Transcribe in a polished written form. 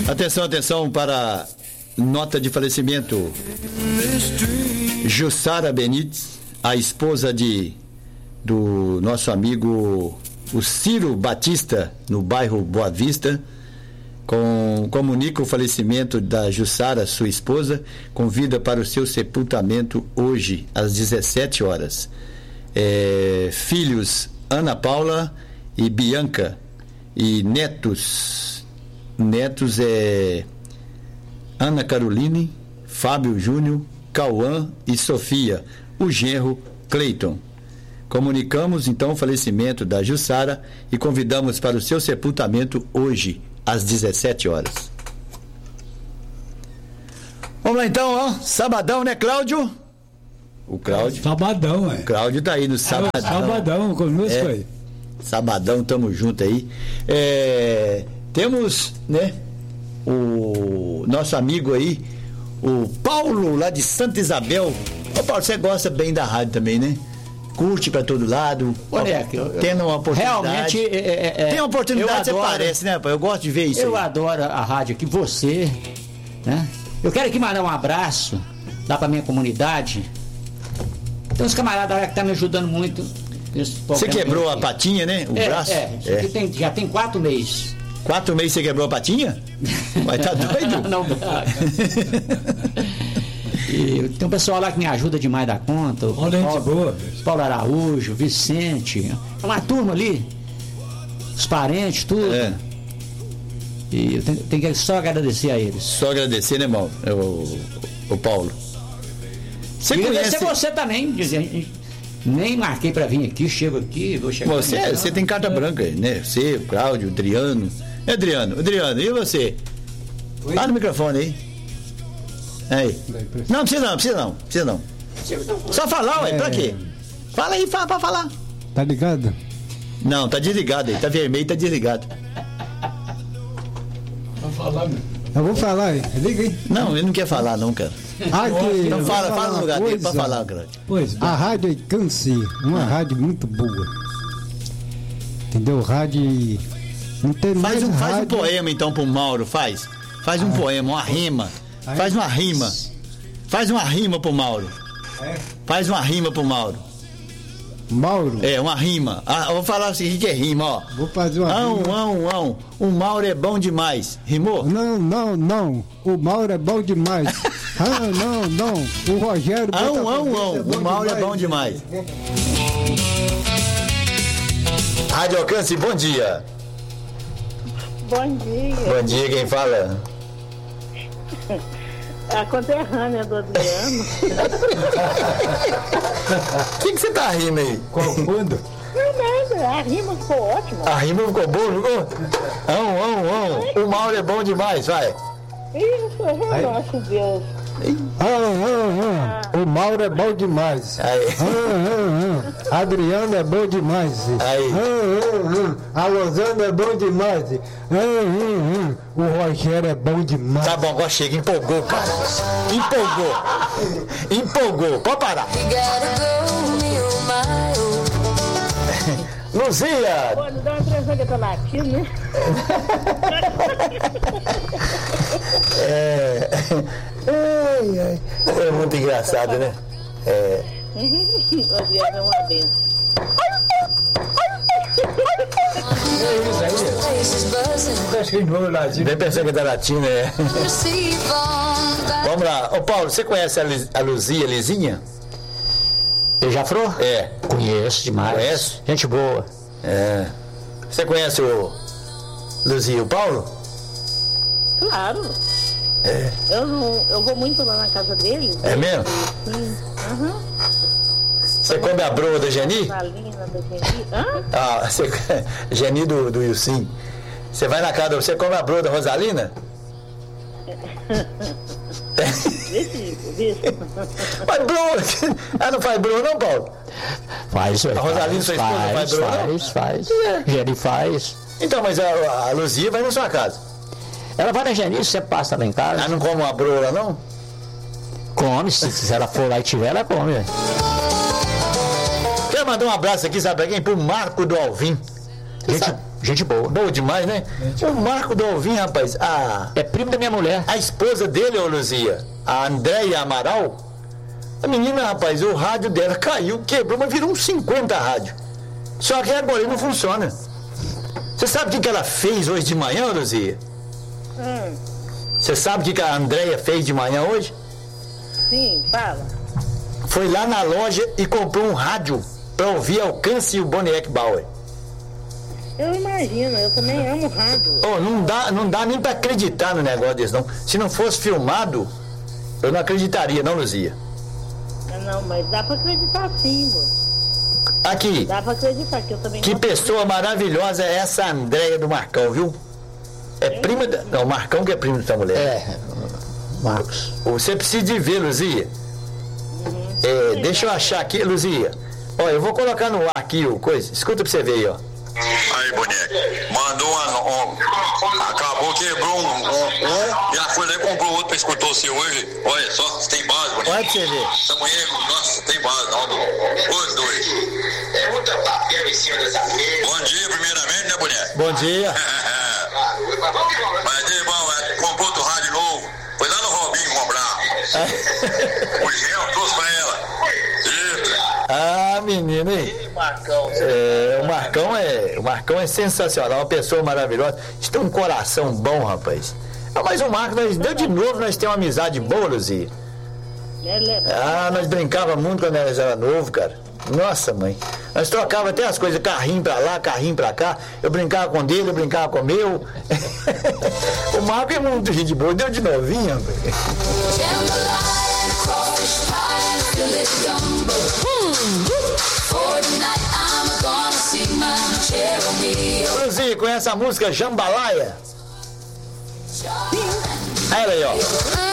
Atenção para nota de falecimento. Jussara Benites, a esposa do nosso amigo o Ciro Batista, no bairro Boa Vista, comunica o falecimento da Jussara, sua esposa, convida para o seu sepultamento hoje, às 17 horas. Filhos Ana Paula e Bianca, e netos Ana Caroline, Fábio Júnior, Cauã e Sofia, o genro Cleiton. Comunicamos então o falecimento da Jussara e convidamos para o seu sepultamento hoje, às 17 horas. Vamos lá então, ó. Sabadão, né, Cláudio? O Cláudio. Sabadão, O Cláudio tá aí no Sabadão. Sabadão, conosco aí. Sabadão, tamo junto aí. Temos, né, o nosso amigo aí, o Paulo, lá de Santa Isabel. Ô Paulo, você gosta bem da rádio também, né? Curte pra todo lado. Olha, tendo uma oportunidade. Realmente. Tem uma oportunidade, você parece, né, pai? Eu gosto de ver isso. Eu adoro a rádio aqui, você, né? Eu quero aqui mandar um abraço lá pra minha comunidade. Tem uns camaradas lá que tá me ajudando muito. Você quebrou a patinha, né? O braço? Isso aqui já tem 4 meses. 4 meses você quebrou a patinha? Mas tá doido? Não, e tem um pessoal lá que me ajuda demais da conta. Paulo Araújo, Vicente. É uma turma ali. Os parentes, tudo. E eu tenho que só agradecer a eles. Só agradecer, né, irmão? O Paulo. Você conhece você também, nem marquei pra vir aqui, chego aqui, vou chegar. Você tem carta branca, né? Você, o Cláudio, o Adriano. Adriano, e você? Oi? Fala no microfone aí. Aí. Não, precisa não. Só falar, ué, pra quê? Fala aí, pra falar. Tá ligado? Não, tá desligado aí, tá vermelho, tá desligado. Vou falar, meu. Eu vou falar aí, liga aí. Não, ele não quer falar não, cara. Então fala no lugar dele pra falar, cara. Pois, a rádio é Câncer, uma rádio muito boa. Entendeu? Rádio. Não tem faz rádio. Um poema então pro Mauro, faz um poema, uma rima. Faz uma rima. Faz uma rima pro Mauro. Faz uma rima pro Mauro. Mauro? Uma rima. Eu vou falar o seguinte, rima, ó. Vou fazer uma rima. O Mauro é bom demais. Rimou? Não. O Mauro é bom demais. não. O Rogério... O Mauro é bom demais. Rádio Alcance, bom dia. Bom dia. Bom dia, quem fala? A conterrânea do Adriano. O que você tá rindo aí? Qual fundo? Não, nada, a rima ficou ótima. A rima ficou boa, ficou? O Mauro é bom demais, vai. Isso, nosso Deus. O Mauro é bom demais. Adriano é bom demais. A Rosana é bom demais. O Rogério é bom demais. Tá bom, agora chega, empolgou, cara. Empolgou, pode parar. Luzia! Pô, não dá uma impressão que eu tô latindo, né? É muito engraçado, né? O Adriano é uma benção. Vem pensando que é da Latina, Vamos lá. Ô Paulo, você conhece a Luzia, Lizinha? Beija-flor? Conheço demais. Conhece? Gente boa. Você conhece o Luzia e o Paulo? Claro. Eu vou muito lá na casa dele. É mesmo? Sim. Você come a broa da Geni? Geni do Wilson. Você vai na casa, você come a broa da Rosalina? Mas broa, ela não faz broa não, Paulo? Faz. A Rosalina, sua esposa, não faz broa não? Faz. Geni faz. Então, mas a Luzia vai na sua casa? Ela vai na Geni, você passa lá em casa. Ela não come uma broa não? Come, se ela for lá e tiver, ela come. Quero mandar um abraço aqui, sabe pra quem? Pro Marco do Alvim. Gente boa. Boa demais, né? O Marco do Alvim, rapaz, é primo da minha mulher. A esposa dele, ô Luzia, a Andréia Amaral, a menina, rapaz, o rádio dela caiu, quebrou, mas virou uns 50 rádio. Só que agora ele não funciona. Você sabe o que ela fez hoje de manhã, Luzia? Você sabe o que a Andréia fez de manhã hoje? Sim, fala. Foi lá na loja e comprou um rádio para ouvir Alcance e o Boniek Bauer. Eu imagino, eu também amo rádio. Não dá nem para acreditar no negócio desse, não. Se não fosse filmado, eu não acreditaria, não, Luzia. Não, mas dá para acreditar sim, moço. Aqui. Dá pra acreditar que eu também. Que pessoa maravilhosa é essa Andréia do Marcão, viu? É prima da. Não, o Marcão que é primo dessa mulher. Marcos. Você precisa de ver, Luzia. Deixa eu achar aqui, Luzia. Ó, eu vou colocar no ar aqui o coisa. Escuta pra você ver aí, ó. Aí, boneco. Mandou acabou, quebrou um. Já foi lá e comprou outro pra escutar o seu hoje. Olha só, tem base, boneco. Olha pra você ver. Essa mulher, nossa, tem base, não. Os dois. É muita papel em cima dessa mesa. Bom dia, primeiramente, né, boneco? Bom dia. Mas, irmão, comprou outro rádio novo. Foi lá no Robinho comprar. O Gel trouxe pra ela. Menino, hein? O Marcão é sensacional, uma pessoa maravilhosa. Isso tem um coração bom, rapaz. Mas o Marco, de novo, nós temos uma amizade boa, Luzia. Nós brincava muito quando nós era novo, cara. Nossa, mãe. Nós trocava até as coisas, carrinho pra lá, carrinho pra cá. Eu brincava com dele, eu brincava com o meu. O Marco é muito gente boa, deu de novinho, rapaz. Luzia, conhece a música Jambalaya? Sim. Olha aí, ó.